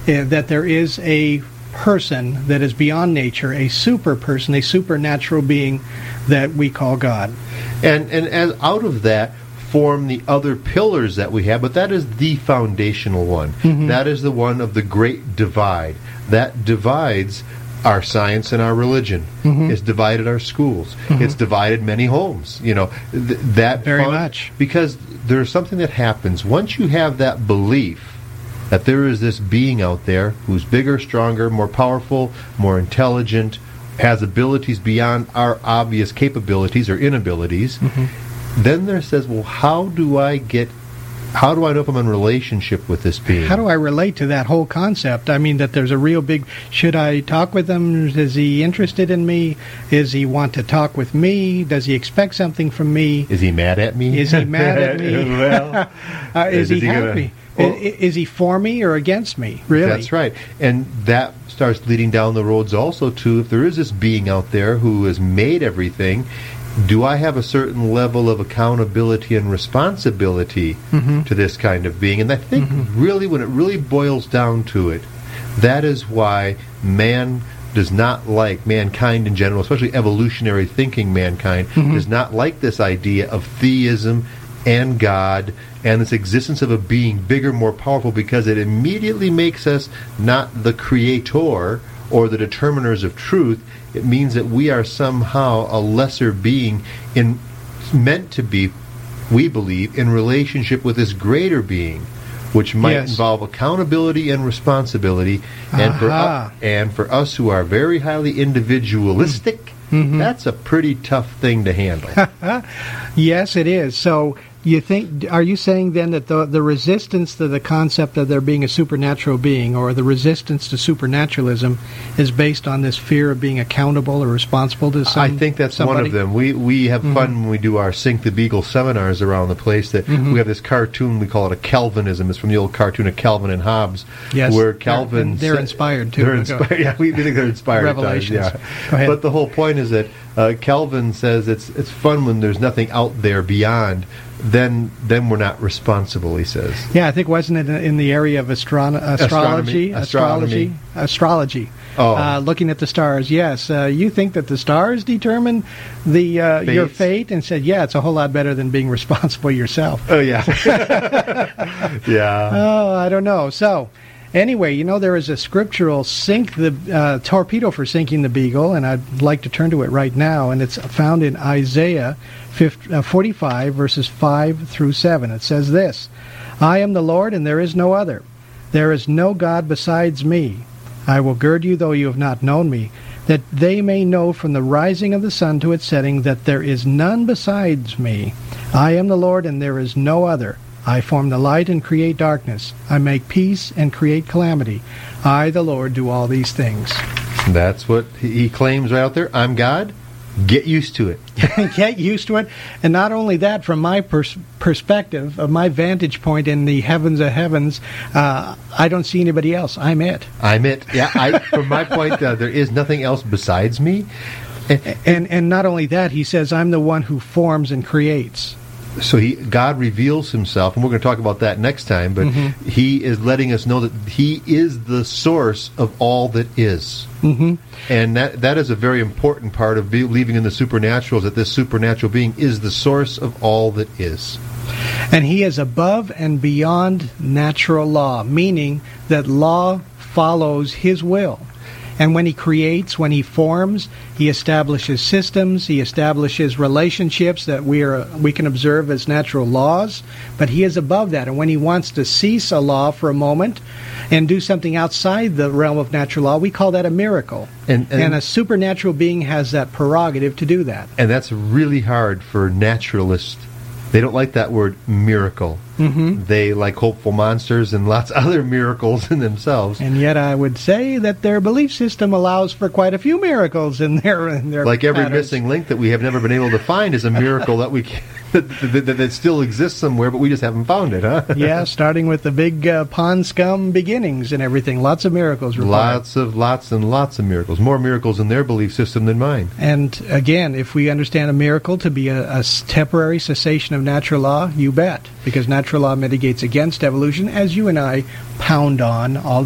that there is a person that is beyond nature, a super person, a supernatural being that we call God. And as out of that form the other pillars that we have, but that is the foundational one. Mm-hmm. That is the one of the great divide. That divides our science and our religion. Mm-hmm. It's divided our schools. Mm-hmm. It's divided many homes. That very much. Because there's something that happens once you have that belief that there is this being out there who's bigger, stronger, more powerful, more intelligent, has abilities beyond our obvious capabilities or inabilities. Mm-hmm. Then there says, well, how do I know if I'm in relationship with this being? How do I relate to that whole concept? I mean, that there's a real big, should I talk with him? Is he interested in me? Does he want to talk with me? Does he expect something from me? Is he mad at me? Is he mad at me? Well, is he happy? Is he for me or against me? Really? That's right. And that starts leading down the roads also to, if there is this being out there who has made everything, do I have a certain level of accountability and responsibility mm-hmm. to this kind of being? And I think mm-hmm. really, when it really boils down to it, that is why man does not like, mankind in general, especially evolutionary thinking mankind, mm-hmm. does not like this idea of theism and God and this existence of a being bigger, more powerful, because it immediately makes us not the creator or the determiners of truth. It means that we are somehow a lesser being meant to be, we believe, in relationship with this greater being, which might involve accountability and responsibility. And for us who are very highly individualistic, mm-hmm. that's a pretty tough thing to handle. Yes, it is. So are you saying then that the resistance to the concept of there being a supernatural being, or the resistance to supernaturalism, is based on this fear of being accountable or responsible to somebody? I think that's one of them. We have mm-hmm. fun when we do our Sink the Beagle seminars around the place, that mm-hmm. we have this cartoon, we call it a Calvinism. It's from the old cartoon of Calvin and Hobbes, yes, where Calvin... They're inspired, too. They're inspired, yeah, we think they're inspired. Revelations. Yeah. Go ahead. But the whole point is that Calvin says it's fun when there's nothing out there beyond. Then we're not responsible, he says. Yeah, I think, wasn't it in the area of astrology? Oh. Looking at the stars. Yes, you think that the stars determine your fate, and said, yeah, it's a whole lot better than being responsible yourself. Oh, yeah. Yeah. Oh, I don't know. So, anyway, there is a scriptural torpedo for sinking the Beagle, and I'd like to turn to it right now, and it's found in Isaiah 45, verses 5 through 7. It says this: I am the Lord, and there is no other. There is no God besides me. I will gird you, though you have not known me, that they may know from the rising of the sun to its setting that there is none besides me. I am the Lord, and there is no other. I form the light and create darkness. I make peace and create calamity. I, the Lord, do all these things. That's what he claims right out there. I'm God. Get used to it. Get used to it. And not only that, from my perspective, of my vantage point in the heavens of heavens, I don't see anybody else. I'm it. I'm it. Yeah, from my point, there is nothing else besides me. And not only that, he says, I'm the one who forms and creates. So God reveals himself, and we're going to talk about that next time, but mm-hmm. he is letting us know that he is the source of all that is. Mm-hmm. And that is a very important part of believing in the supernatural, is that this supernatural being is the source of all that is. And he is above and beyond natural law, meaning that law follows his will. And when he creates, when he forms, he establishes systems, he establishes relationships that we can observe as natural laws, but he is above that. And when he wants to cease a law for a moment and do something outside the realm of natural law, we call that a miracle. And a supernatural being has that prerogative to do that. And that's really hard for naturalists. They don't like that word miracle. Mm-hmm. They like hopeful monsters and lots of other miracles in themselves. And yet I would say that their belief system allows for quite a few miracles in their like every patterns. Missing link that we have never been able to find is a miracle that we that still exists somewhere, but we just haven't found it, huh? Yeah, starting with the big pond scum beginnings and everything. Lots of miracles required. Lots of miracles. More miracles in their belief system than mine. And again, if we understand a miracle to be a temporary cessation of natural law, you bet. Because natural law mitigates against evolution, as you and I pound on all the